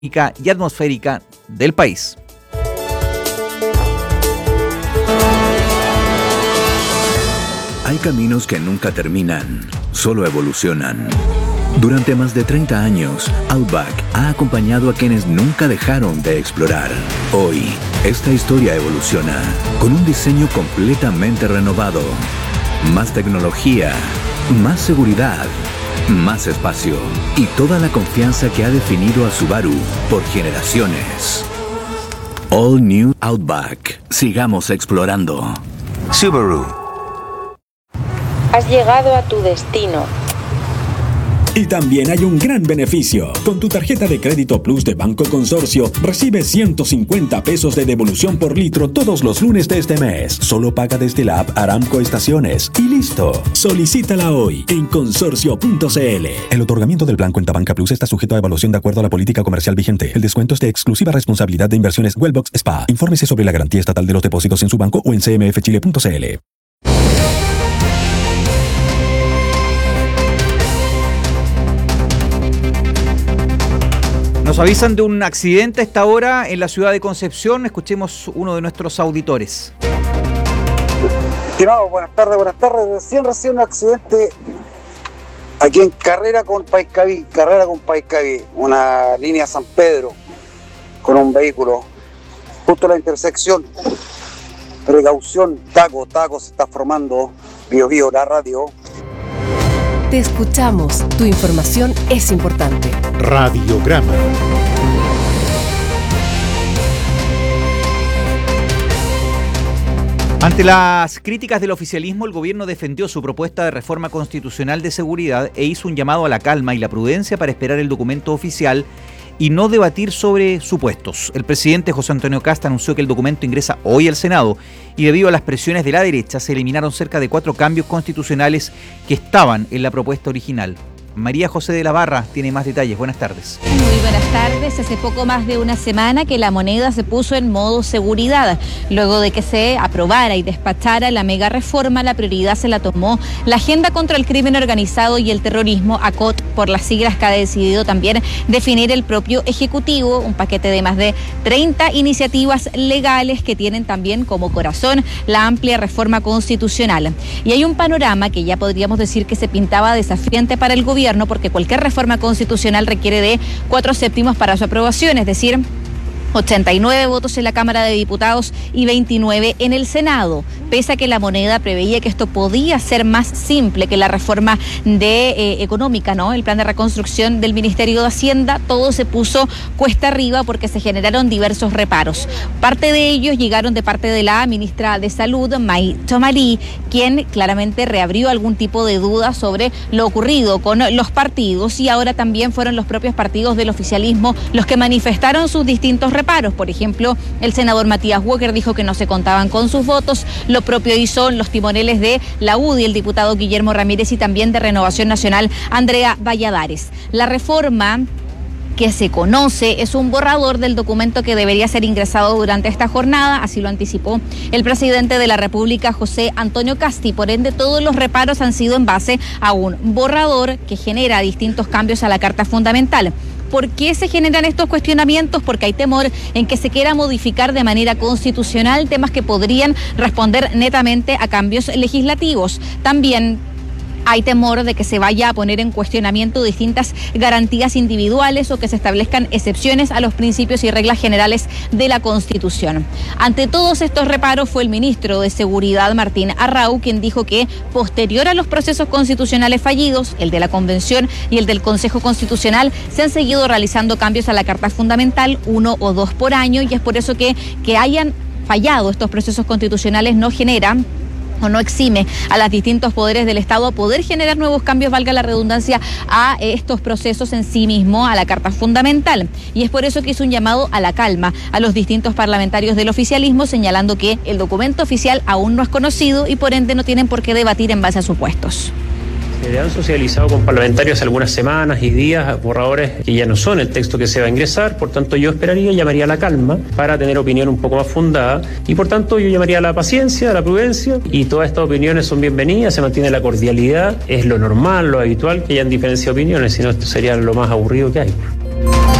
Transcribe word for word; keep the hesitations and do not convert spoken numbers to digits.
y atmosférica del país. Hay caminos que nunca terminan, solo evolucionan. Durante más de treinta años, Outback ha acompañado a quienes nunca dejaron de explorar. Hoy, esta historia evoluciona con un diseño completamente renovado. Más tecnología, más seguridad, más espacio y toda la confianza que ha definido a Subaru por generaciones. All New Outback. Sigamos explorando. Subaru. Has llegado a tu destino. Y también hay un gran beneficio. Con tu tarjeta de crédito Plus de Banco Consorcio, recibes ciento cincuenta pesos de devolución por litro todos los lunes de este mes. Solo paga desde la app Aramco Estaciones. Y listo. Solicítala hoy en consorcio punto c l. El otorgamiento del plan Cuenta Banca Plus está sujeto a evaluación de acuerdo a la política comercial vigente. El descuento es de exclusiva responsabilidad de Inversiones Wellbox Spa. Infórmese sobre la garantía estatal de los depósitos en su banco o en c m f chile punto c l. Nos avisan de un accidente a esta hora en la ciudad de Concepción. Escuchemos uno de nuestros auditores. Estimado, buenas tardes, buenas tardes. Recién, recién un accidente aquí en Carrera con Paiscaví, Carrera con Paiscaví, una línea San Pedro con un vehículo justo en la intersección. Precaución, taco, taco, se está formando. Bio Bio, la radio. Te escuchamos. Tu información es importante. Radiograma. Ante las críticas del oficialismo, el gobierno defendió su propuesta de reforma constitucional de seguridad e hizo un llamado a la calma y la prudencia para esperar el documento oficial y no debatir sobre supuestos. El presidente José Antonio Kast anunció que el documento ingresa hoy al Senado y debido a las presiones de la derecha se eliminaron cerca de cuatro cambios constitucionales que estaban en la propuesta original. María José de la Barra tiene más detalles. Buenas tardes. Muy buenas tardes. Hace poco más de una semana que la moneda se puso en modo seguridad. Luego de que se aprobara y despachara la mega reforma, la prioridad se la tomó la Agenda contra el Crimen Organizado y el Terrorismo, A C O T, por las siglas que ha decidido también definir el propio Ejecutivo, un paquete de más de treinta iniciativas legales que tienen también como corazón la amplia reforma constitucional. Y hay un panorama que ya podríamos decir que se pintaba desafiante para el gobierno, porque cualquier reforma constitucional requiere de cuatro séptimos para su aprobación, es decir, ochenta y nueve votos en la Cámara de Diputados y veintinueve en el Senado. Pese a que la moneda preveía que esto podía ser más simple que la reforma de, eh, económica, ¿no? El plan de reconstrucción del Ministerio de Hacienda, todo se puso cuesta arriba porque se generaron diversos reparos. Parte de ellos llegaron de parte de la ministra de Salud, May Tomalí, quien claramente reabrió algún tipo de duda sobre lo ocurrido con los partidos, y ahora también fueron los propios partidos del oficialismo los que manifestaron sus distintos reparos. Reparos. Por ejemplo, el senador Matías Walker dijo que no se contaban con sus votos. Lo propio hizo los timoneles de la U D I, el diputado Guillermo Ramírez, y también de Renovación Nacional, Andrea Valladares. La reforma que se conoce es un borrador del documento que debería ser ingresado durante esta jornada, así lo anticipó el presidente de la República, José Antonio Kast. Por ende, todos los reparos han sido en base a un borrador que genera distintos cambios a la Carta Fundamental. ¿Por qué se generan estos cuestionamientos? Porque hay temor en que se quiera modificar de manera constitucional temas que podrían responder netamente a cambios legislativos. También hay temor de que se vaya a poner en cuestionamiento distintas garantías individuales o que se establezcan excepciones a los principios y reglas generales de la Constitución. Ante todos estos reparos fue el ministro de Seguridad, Martín Arrau, quien dijo que posterior a los procesos constitucionales fallidos, el de la Convención y el del Consejo Constitucional, se han seguido realizando cambios a la Carta Fundamental, uno o dos por año, y es por eso que, que hayan fallado estos procesos constitucionales no genera o no exime a los distintos poderes del Estado a poder generar nuevos cambios, valga la redundancia, a estos procesos en sí mismo, a la Carta Fundamental. Y es por eso que hizo un llamado a la calma a los distintos parlamentarios del oficialismo, señalando que el documento oficial aún no es conocido y por ende no tienen por qué debatir en base a supuestos. Se han socializado con parlamentarios hace algunas semanas y días borradores que ya no son el texto que se va a ingresar, por tanto yo esperaría y llamaría a la calma para tener opinión un poco más fundada, y por tanto yo llamaría a la paciencia, a la prudencia, y todas estas opiniones son bienvenidas, se mantiene la cordialidad, es lo normal, lo habitual que hayan diferencias de opiniones, si no esto sería lo más aburrido que hay.